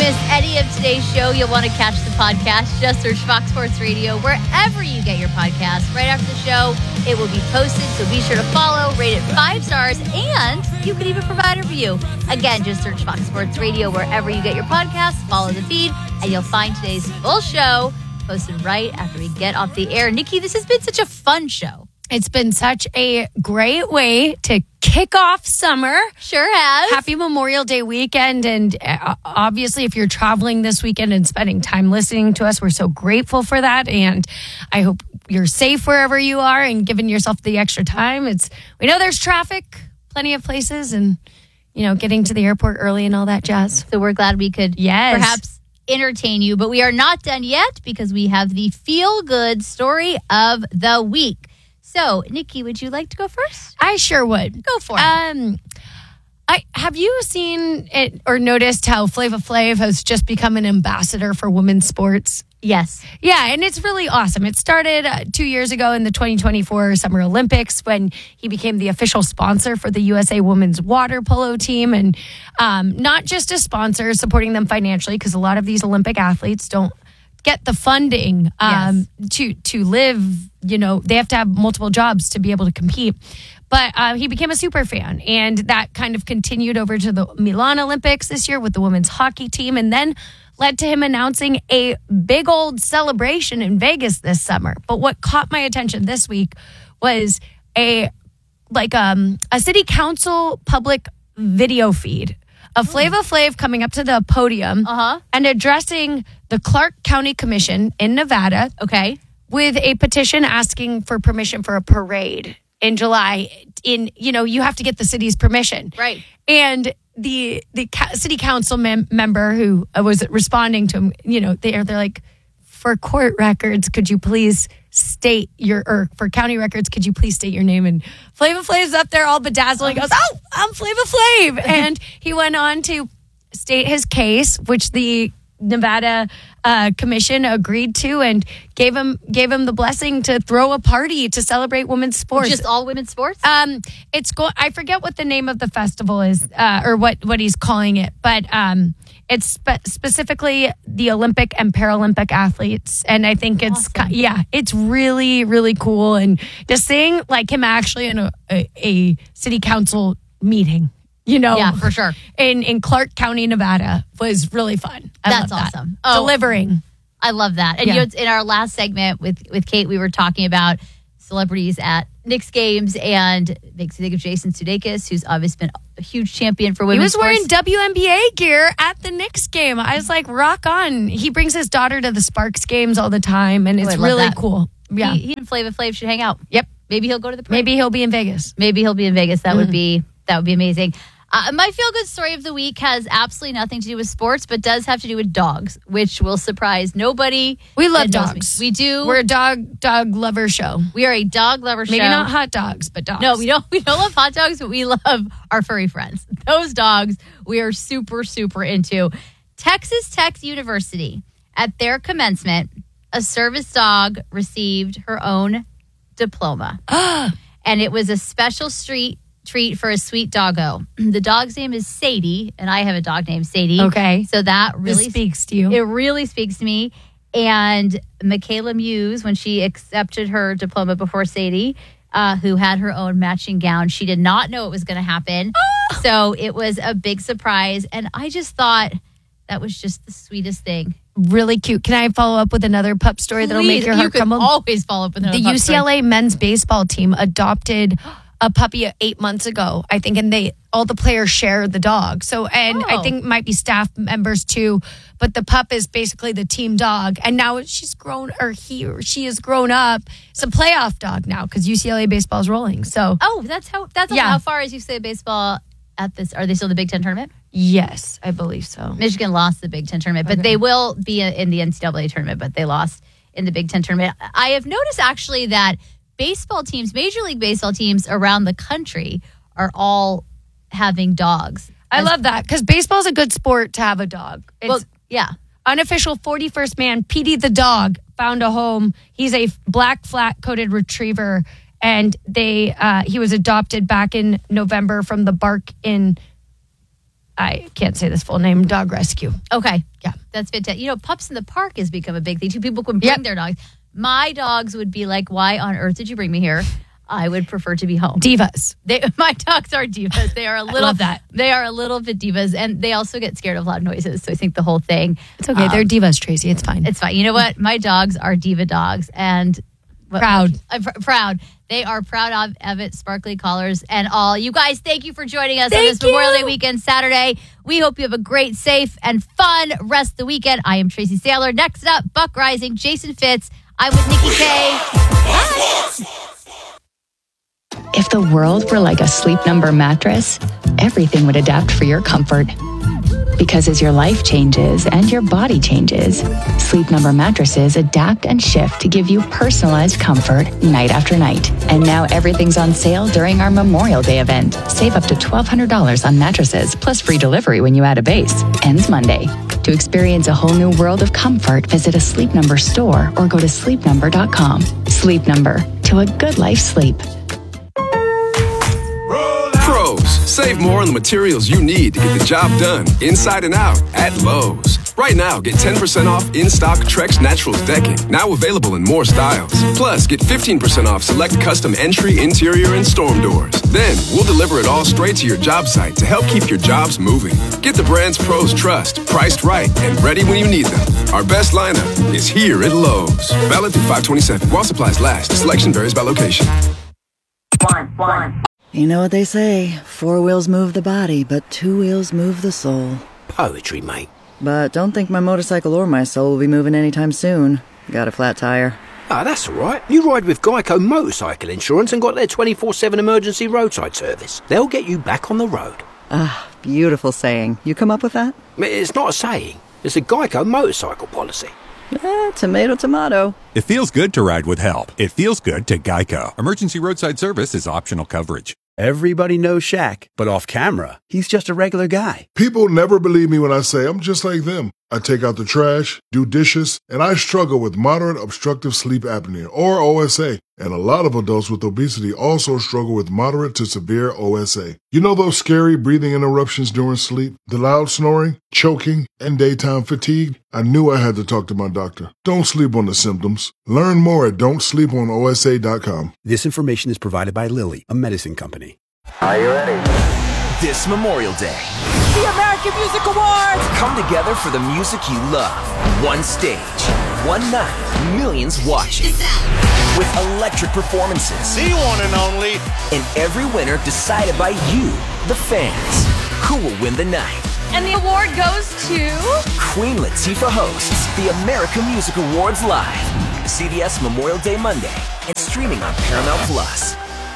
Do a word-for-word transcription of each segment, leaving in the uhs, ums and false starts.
miss any of today's show, you'll want to catch the podcast. Just search Fox Sports Radio wherever you get your podcasts. Right after the show, it will be posted, so be sure to follow, rate it five stars, and you can even provide a review. Again, just search Fox Sports Radio wherever you get your podcasts, follow the feed, and you'll find today's full show posted right after we get off the air. Nikki, this has been such a fun show. It's been such a great way to kick off summer. Sure has. Happy Memorial Day weekend. And uh, obviously, if you're traveling this weekend and spending time listening to us, we're so grateful for that. And I hope you're safe wherever you are and giving yourself the extra time. It's we know there's traffic, plenty of places, and, you know, getting to the airport early and all that jazz. So we're glad we could yes. perhaps entertain you. But we are not done yet because we have the feel-good story of the week. So, Nikki, would you like to go first? I sure would. Go for it. Um, I have you seen it or noticed how Flava Flav has just become an ambassador for women's sports? Yes. Yeah, and it's really awesome. It started uh, two years ago in the twenty twenty-four Summer Olympics when he became the official sponsor for the U S A women's water polo team. And um, not just a sponsor, supporting them financially, because a lot of these Olympic athletes don't get the funding um, yes. to to live. You know, they have to have multiple jobs to be able to compete. But uh, he became a super fan, and that kind of continued over to the Milan Olympics this year with the women's hockey team, and then led to him announcing a big old celebration in Vegas this summer. But what caught my attention this week was a like um, a city council public video feed of Flava Flav coming up to the podium uh-huh. and addressing the Clark County Commission in Nevada. Okay. With a petition asking for permission for a parade in July. In, you know, you have to get the city's permission. Right. And the the ca- city council mem- member who was responding to him, you know, they're, they're like, for court records, could you please state your, or for county records, could you please state your name? And Flava Flav's up there all bedazzled. He goes, oh, I'm Flava Flav. And he went on to state his case, which the Nevada uh, Commission agreed to and gave him gave him the blessing to throw a party to celebrate women's sports. Just all women's sports? Um, it's go- I forget what the name of the festival is, uh, or what, what he's calling it, but um, it's spe- specifically the Olympic and Paralympic athletes, and I think it's awesome. yeah, it's really really cool, and just seeing like him actually in a, a, a city council meeting. You know, yeah, for sure. In in Clark County, Nevada, was really fun. I That's love that. awesome. Oh, Delivering. I love that. And Yeah. you know, in our last segment with, with Kate, we were talking about celebrities at Knicks games, and makes me think of Jason Sudeikis, who's obviously been a huge champion for He women's was wearing sports. W N B A gear at the Knicks game. I was like, rock on. He brings his daughter to the Sparks games all the time, and it's I love really that. cool. Yeah. He, he and Flava Flav should hang out. Yep. Maybe he'll go to the parade. Maybe he'll be in Vegas. Maybe he'll be in Vegas. That Mm. would be that would be amazing. Uh, my feel-good story of the week has absolutely nothing to do with sports, but does have to do with dogs, which will surprise nobody. We love that knows dogs. me. We do. We're a dog dog lover show. We are a dog lover show. Maybe not hot dogs, but dogs. No, we don't. We don't love hot dogs, but we love our furry friends. Those dogs we are super, super into. Texas Tech University, at their commencement, a service dog received her own diploma, and it was a special street treat for a sweet doggo. The dog's name is Sadie, and I have a dog named Sadie. Okay. So that This really speaks to you. It really speaks to me. And Michaela Muse, when she accepted her diploma before Sadie, uh, who had her own matching gown, she did not know it was going to happen. So it was a big surprise. And I just thought that was just the sweetest thing. Really cute. Can I follow up with another pup story that'll make Please, your you heart can crumble? always follow up with another The pup U C L A story. men's baseball team adopted a puppy eight months ago, I think, and they all the players share the dog. So, and Oh. I think might be staff members too, but the pup is basically the team dog, and now she's grown, or he or she has grown up. It's a playoff dog now because U C L A baseball is rolling. So, Oh, that's how. That's Yeah. how far as you say baseball at this. Are they still in the Big Ten tournament? yes, I believe so. Michigan lost the Big Ten tournament, but Okay. they will be in the N C double A tournament, but they lost in the Big Ten tournament. I have noticed actually that baseball teams, Major League Baseball teams around the country are all having dogs. I As- love that because baseball's a good sport to have a dog. It's Well, yeah. unofficial forty-first man, Petey the dog, found a home. He's a black flat-coated retriever, and they uh, he was adopted back in November from the Bark in I can't say this full name, dog rescue. Okay. Yeah. That's fantastic. You know, Pups in the Park has become a big thing too. People can bring Yep. their dogs. My dogs would be like, why on earth did you bring me here? I would prefer to be home. Divas. They, my dogs are divas. They are a little. love that. They are a little bit divas, and they also get scared of loud noises. So I think the whole thing. It's okay. um, They're divas, Tracy. It's fine. It's fine. You know what? My dogs are diva dogs, and what, Proud. I'm pr- proud. They are proud of, of it. Sparkly collars and all. You guys, thank you for joining us on Thank this Memorial you. Day weekend, Saturday. We hope you have a great, safe, and fun rest of the weekend. I am Tracy Saylor. Next up, Buck Rising, Jason Fitz. I'm with Nikki K. Bye. If the world were like a Sleep Number mattress, everything would adapt for your comfort. Because as your life changes and your body changes, Sleep Number mattresses adapt and shift to give you personalized comfort night after night. And now everything's on sale during our Memorial Day event. Save up to twelve hundred dollars on mattresses, plus free delivery when you add a base. Ends Monday. To experience a whole new world of comfort, visit a Sleep Number store or go to sleep number dot com. Sleep Number. To a good life sleep. Pros, save more on the materials you need to get the job done inside and out at Lowe's. Right now, get ten percent off in-stock Trex Naturals decking, now available in more styles. Plus, get fifteen percent off select custom entry, interior, and storm doors. Then, we'll deliver it all straight to your job site to help keep your jobs moving. Get the brands pros trust, priced right, and ready when you need them. Our best lineup is here at Lowe's. Valid through five twenty-seven. While supplies last, selection varies by location. One, one. You know what they say, four wheels move the body, but two wheels move the soul. Poetry, mate. But don't think my motorcycle or my soul will be moving anytime soon. Got a flat tire. Ah, that's all right. You ride with Geico Motorcycle Insurance and got their twenty-four seven emergency roadside service. They'll get you back on the road. Ah, beautiful saying. You come up with that? It's not a saying. It's a Geico motorcycle policy. Eh, tomato, tomato. It feels good to ride with help. It feels good to Geico. Emergency roadside service is optional coverage. Everybody knows Shaq, but off camera, he's just a regular guy. People never believe me when I say I'm just like them. I take out the trash, do dishes, and I struggle with moderate obstructive sleep apnea, or O S A. And a lot of adults with obesity also struggle with moderate to severe O S A. You know those scary breathing interruptions during sleep, the loud snoring, choking, and daytime fatigue? I knew I had to talk to my doctor. Don't sleep on the symptoms. Learn more at don't sleep on O S A dot com. This information is provided by Lilly, a medicine company. Are you ready? This Memorial Day, the American Music Awards come together for the music you love. One stage, one night, millions watching. With electric performances. The one and only. And every winner decided by you, the fans. Who will win the night? And the award goes to... Queen Latifah hosts the American Music Awards live. C B S Memorial Day Monday and streaming on Paramount Plus.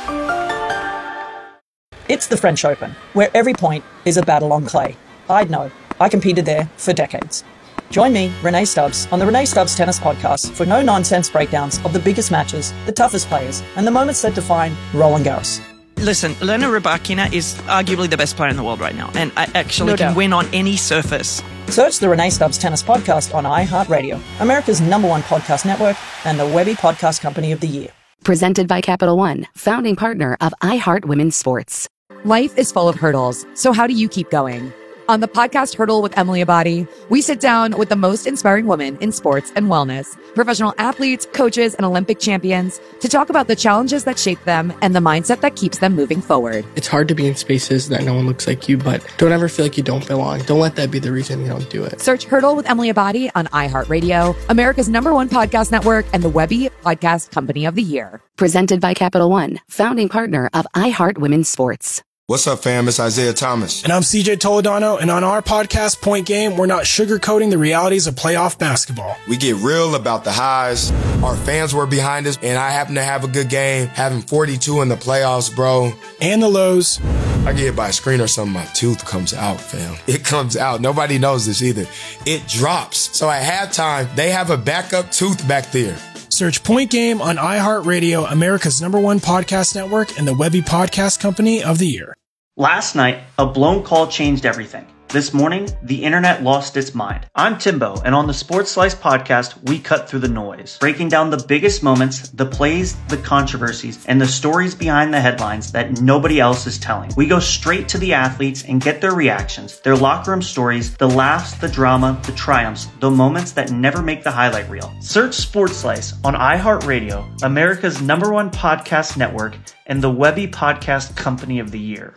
It's the French Open, where every point is a battle on clay. I'd know. I competed there for decades. Join me, Renee Stubbs, on the Renee Stubbs Tennis Podcast for no-nonsense breakdowns of the biggest matches, the toughest players, and the moments that define Roland Garros. Listen, Elena Rybakina is arguably the best player in the world right now, and I actually No can doubt. win on any surface. Search the Renee Stubbs Tennis Podcast on iHeartRadio, America's number one podcast network, and the Webby Podcast Company of the Year. Presented by Capital One, founding partner of iHeart Women's Sports. Life is full of hurdles, so how do you keep going? On the podcast Hurdle with Emily Abadi, we sit down with the most inspiring women in sports and wellness, professional athletes, coaches, and Olympic champions to talk about the challenges that shape them and the mindset that keeps them moving forward. It's hard to be in spaces that no one looks like you, but don't ever feel like you don't belong. Don't let that be the reason you don't do it. Search Hurdle with Emily Abadi on iHeartRadio, America's number one podcast network, and the Webby Podcast Company of the Year. Presented by Capital One, founding partner of iHeart Women's Sports. What's up, fam? It's Isaiah Thomas. And I'm C J Toledano, and on our podcast, Point Game, we're not sugarcoating the realities of playoff basketball. We get real about the highs. Our fans were behind us, and I happen to have a good game, having forty-two in the playoffs, bro. And the lows. I get hit by a screen or something, my tooth comes out, fam. It comes out. Nobody knows this either. It drops. So at halftime, they have a backup tooth back there. Search Point Game on iHeartRadio, America's number one podcast network, and the Webby Podcast Company of the Year. Last night, a blown call changed everything. This morning, the internet lost its mind. I'm Timbo, and on the Sports Slice podcast, we cut through the noise, breaking down the biggest moments, the plays, the controversies, and the stories behind the headlines that nobody else is telling. We go straight to the athletes and get their reactions, their locker room stories, the laughs, the drama, the triumphs, the moments that never make the highlight reel. Search Sports Slice on iHeartRadio, America's number one podcast network, and the Webby Podcast Company of the Year.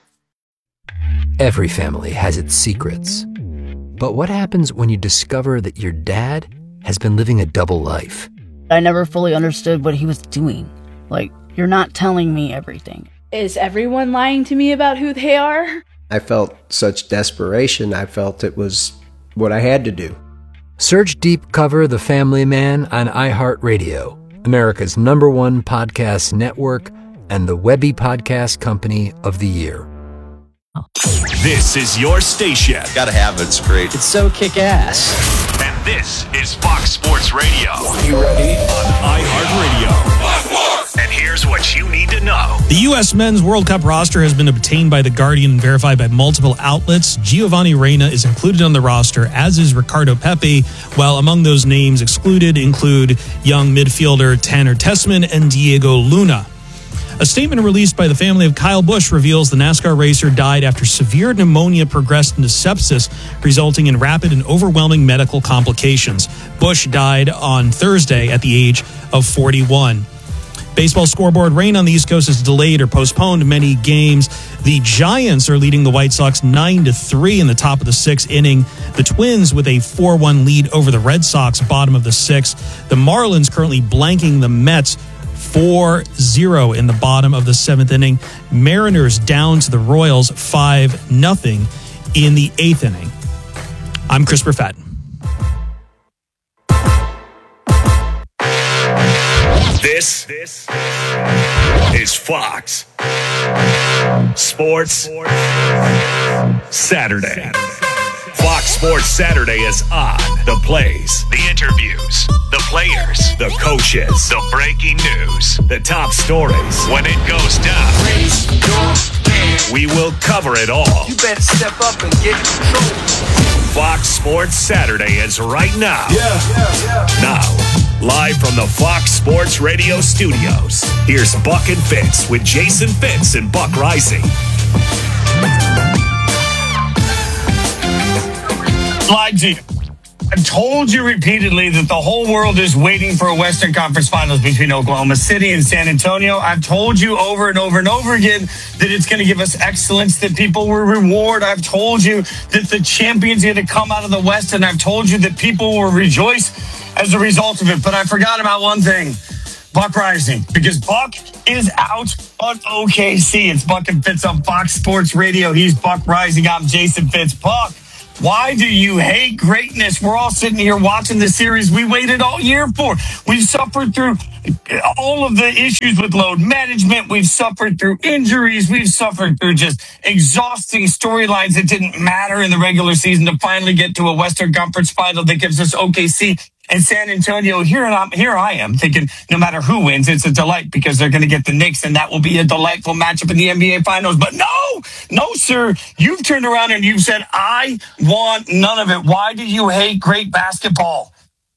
Every family has its secrets. But what happens when you discover that your dad has been living a double life? I never fully understood what he was doing. Like, you're not telling me everything. Is everyone lying to me about who they are? I felt such desperation. I felt it was what I had to do. Search Deep Cover The Family Man on iHeartRadio, America's number one podcast network, and the Webby Podcast Company of the Year. This is your station. Gotta have it. It's great. It's so kick-ass. And this is Fox Sports Radio. You ready? On iHeartRadio. And here's what you need to know. The U S Men's World Cup roster has been obtained by The Guardian and verified by multiple outlets. Giovanni Reyna is included on the roster, as is Ricardo Pepi, while among those names excluded include young midfielder Tanner Tessman and Diego Luna. A statement released by the family of Kyle Busch reveals the NASCAR racer died after severe pneumonia progressed into sepsis, resulting in rapid and overwhelming medical complications. Busch died on Thursday at the age of forty-one. Baseball scoreboard: rain on the East Coast has delayed or postponed many games. The Giants are leading the White Sox nine to three in the top of the sixth inning. The Twins with a four one lead over the Red Sox, bottom of the sixth. The Marlins currently blanking the Mets four zero in the bottom of the seventh inning. Mariners down to the Royals five nothing in the eighth inning. I'm Chris Perfett. This, this is Fox Sports Saturday. Fox Sports Saturday is on. The plays, the interviews, the players, the coaches, the breaking news, the top stories. When it goes down, we will cover it all. You better step up and get control. Fox Sports Saturday is right now. Yeah, yeah, yeah. Now, live from the Fox Sports Radio studios, here's Buck and Fitz with Jason Fitz and Buck Rising. Lied to you. I've told you repeatedly that the whole world is waiting for a Western Conference Finals between Oklahoma City and San Antonio. I've told you over and over and over again that it's going to give us excellence, that people will reward. I've told you that the champion's going to come out of the West, and I've told you that people will rejoice as a result of it. But I forgot about one thing. Buck Rising, because Buck is out on O K C. It's Buck and Fitz on Fox Sports Radio. He's Buck Rising. I'm Jason Fitz. Buck, why do you hate greatness? We're all sitting here watching the series we waited all year for. We've suffered through all of the issues with load management. We've suffered through injuries. We've suffered through just exhausting storylines that didn't matter in the regular season to finally get to a Western Conference final that gives us O K C and San Antonio. Here, and I'm, here I am thinking no matter who wins, it's a delight because they're going to get the Knicks, and that will be a delightful matchup in the N B A Finals. But no, no, sir. You've turned around and you've said, I want none of it. Why do you hate great basketball?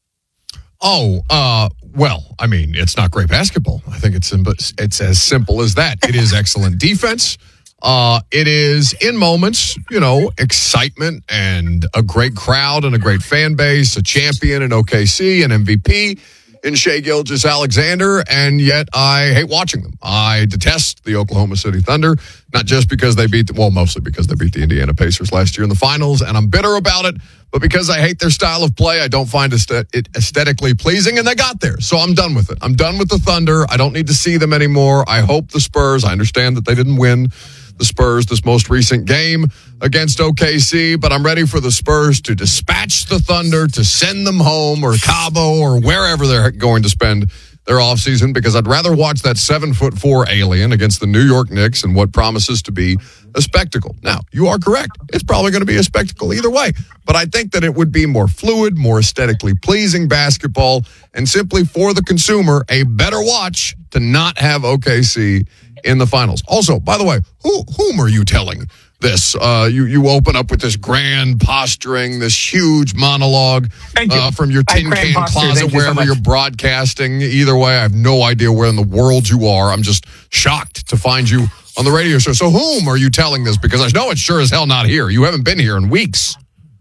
Oh, uh, well, I mean, it's not great basketball. I think it's it's as simple as that. It is excellent defense. Uh, it is, in moments, you know, excitement and a great crowd and a great fan base, a champion in O K C, an M V P in Shai Gilgeous-Alexander, and yet I hate watching them. I detest the Oklahoma City Thunder, not just because they beat, the, well, mostly because they beat the Indiana Pacers last year in the finals, and I'm bitter about it, but because I hate their style of play. I don't find it aesthetically pleasing, and they got there, so I'm done with it. I'm done with the Thunder. I don't need to see them anymore. I hope the Spurs, I understand that they didn't win the Spurs this most recent game against O K C, but I'm ready for the Spurs to dispatch the Thunder, to send them home, or Cabo, or wherever they're going to spend their offseason, because I'd rather watch that seven foot four alien against the New York Knicks and what promises to be a spectacle. Now, you are correct. It's probably going to be a spectacle either way, but I think that it would be more fluid, more aesthetically pleasing basketball, and simply for the consumer, a better watch to not have O K C in the finals. Also, by the way, who whom are you telling this. Uh, you, you open up with this grand posturing, this huge monologue uh, from your tin can posture, closet, wherever you so you're broadcasting. Either way, I have no idea where in the world you are. I'm just shocked to find you on the radio show. So whom are you telling this? Because I know it's sure as hell not here. You haven't been here in weeks.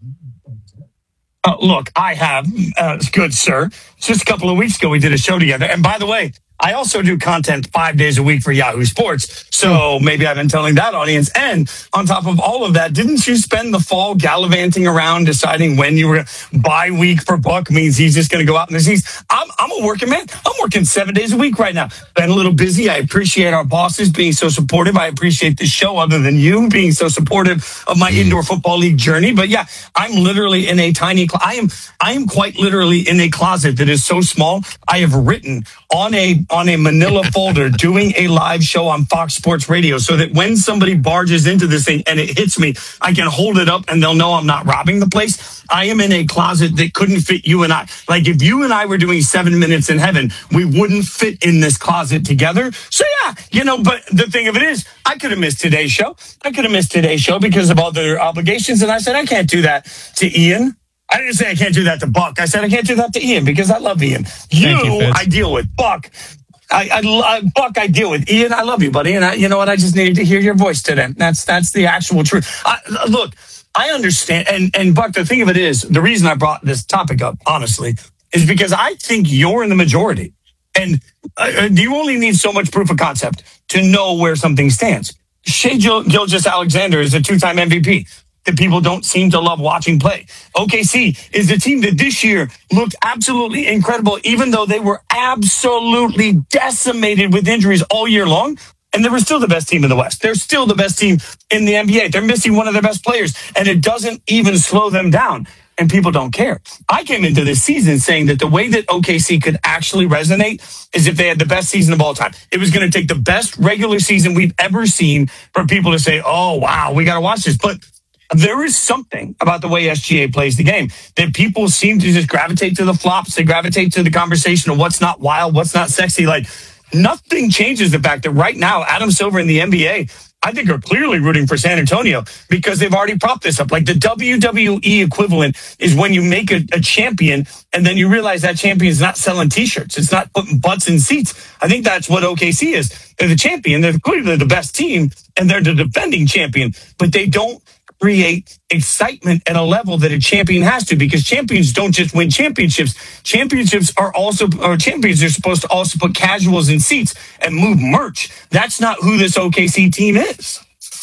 Uh, look, I have, uh, good sir. Just a couple of weeks ago, we did a show together. And by the way, I also do content five days a week for Yahoo Sports. So maybe I've been telling that audience. And on top of all of that, didn't you spend the fall gallivanting around deciding when you were bye week for Buck means he's just going to go out in the season? I'm, I'm a working man. I'm working seven days a week right now. Been a little busy. I appreciate our bosses being so supportive. I appreciate the show other than you being so supportive of my indoor football league journey. But yeah, I'm literally in a tiny, cl- I am, I am quite literally in a closet that is so small. I have written on a, on a manila folder doing a live show on Fox Sports Radio so that when somebody barges into this thing and it hits me, I can hold it up and they'll know I'm not robbing the place. I am in a closet that couldn't fit you and I. Like if you and I were doing seven minutes in heaven, we wouldn't fit in this closet together. So yeah, you know, but the thing of it is, I could have missed today's show. I could have missed today's show because of other obligations. And I said, I can't do that to Ian. I didn't say I can't do that to Buck. I said I can't do that to Ian because I love Ian. You, you I deal with. Buck, I, I, I, Buck, I deal with. Ian, I love you, buddy. And I, you know what? I just needed to hear your voice today. That's that's the actual truth. I, look, I understand. And, and Buck, the thing of it is, the reason I brought this topic up, honestly, is because I think you're in the majority. And uh, you only need so much proof of concept to know where something stands. Shai Gilgeous-Alexander is a two-time M V P. That people don't seem to love watching play. O K C is the team that this year looked absolutely incredible, even though they were absolutely decimated with injuries all year long. And they were still the best team in the West. They're still the best team in the N B A. They're missing one of their best players, and it doesn't even slow them down. And people don't care. I came into this season saying that the way that O K C could actually resonate is if they had the best season of all time. It was going to take the best regular season we've ever seen for people to say, oh, wow, we got to watch this. But there is something about the way S G A plays the game that people seem to just gravitate to the flops. They gravitate to the conversation of what's not wild, what's not sexy. Like nothing changes the fact that right now, Adam Silver in the N B A, I think are clearly rooting for San Antonio because they've already propped this up. Like the W W E equivalent is when you make a, a champion and then you realize that champion is not selling t-shirts. It's not putting butts in seats. I think that's what O K C is. They're the champion. They're clearly the best team and they're the defending champion, but they don't create excitement at a level that a champion has to, because champions don't just win championships. Championships are also, or champions are supposed to also put casuals in seats and move merch. That's not who this O K C team is.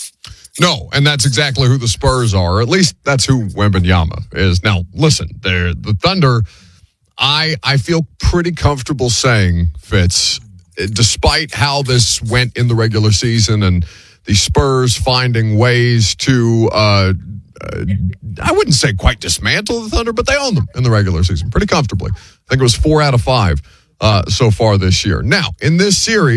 No, and that's exactly who the Spurs are. At least that's who Wembanyama is. Now, listen, they're the Thunder. I I feel pretty comfortable saying, Fitz, despite how this went in the regular season and the Spurs finding ways to, uh, uh, I wouldn't say quite dismantle the Thunder, but they own them in the regular season pretty comfortably. I think it was four out of five uh, so far this year. Now, in this series,